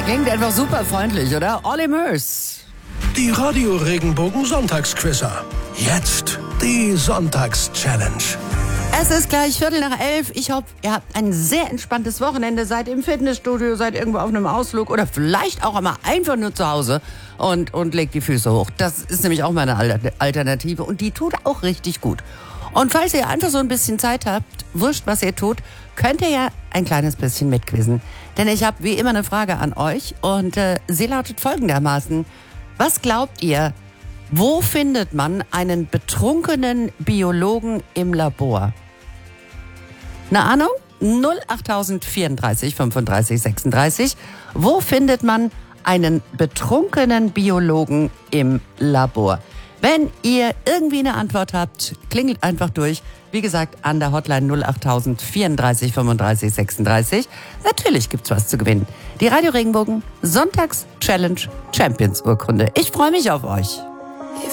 klingt einfach super freundlich, oder? Olli Murs. Die Radio-Regenbogen Sonntagsquizzer. Jetzt die Sonntagschallenge. Es ist gleich 11:15. Ich hoffe, ihr habt ein sehr entspanntes Wochenende. Seid im Fitnessstudio, seid irgendwo auf einem Ausflug oder vielleicht auch einmal einfach nur zu Hause und legt die Füße hoch. Das ist nämlich auch meine Alternative und die tut auch richtig gut. Und falls ihr einfach so ein bisschen Zeit habt, wurscht, was ihr tut, könnt ihr ja ein kleines bisschen mitquizzen. Denn ich habe wie immer eine Frage an euch und sie lautet folgendermaßen. Was glaubt ihr, wo findet man einen betrunkenen Biologen im Labor? Eine Ahnung? 08034 35 36. Wo findet man einen betrunkenen Biologen im Labor? Wenn ihr irgendwie eine Antwort habt, klingelt einfach durch. Wie gesagt, an der Hotline 08034 35 36. Natürlich gibt's was zu gewinnen. Die Radio Regenbogen Sonntags Challenge Champions Urkunde. Ich freue mich auf euch.